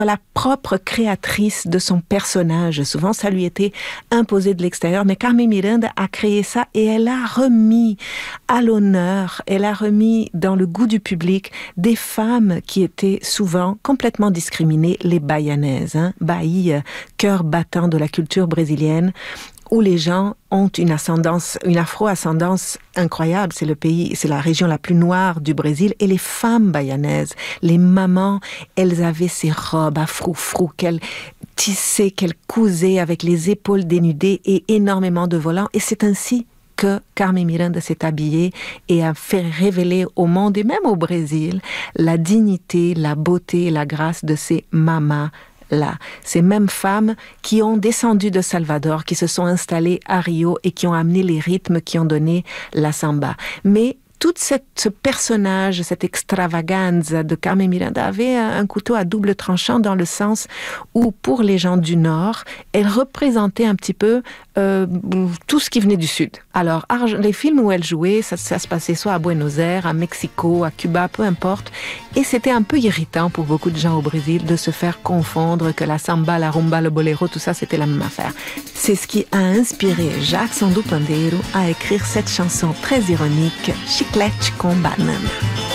la propre créatrice de son personnage. Souvent, ça lui était imposé de l'extérieur, mais Carmen Miranda a créé ça et elle a remis à l'honneur, elle a remis dans le goût du public des femmes qui étaient souvent complètement discriminées, les baianaises, Bahia, cœur battant de la culture brésilienne, où les gens ont une ascendance, une afro-ascendance incroyable. C'est le pays, c'est la région la plus noire du Brésil. Et les femmes baïanaises, les mamans, elles avaient ces robes à froufrou qu'elles tissaient, qu'elles cousaient avec les épaules dénudées et énormément de volants. Et c'est ainsi que Carmen Miranda s'est habillée et a fait révéler au monde et même au Brésil la dignité, la beauté et la grâce de ces mamas là, ces mêmes femmes qui ont descendu de Salvador, qui se sont installées à Rio et qui ont amené les rythmes qui ont donné la samba. Mais tout ce personnage, cette extravaganza de Carmen Miranda avait un couteau à double tranchant dans le sens où, pour les gens du Nord, elle représentait un petit peu tout ce qui venait du Sud. Alors, les films où elle jouait, ça se passait soit à Buenos Aires, à Mexico, à Cuba, peu importe. Et c'était un peu irritant pour beaucoup de gens au Brésil de se faire confondre que la samba, la rumba, le boléro, tout ça, c'était la même affaire. C'est ce qui a inspiré Jacques Sandro Pandeiro à écrire cette chanson très ironique, Chiclete com Banana.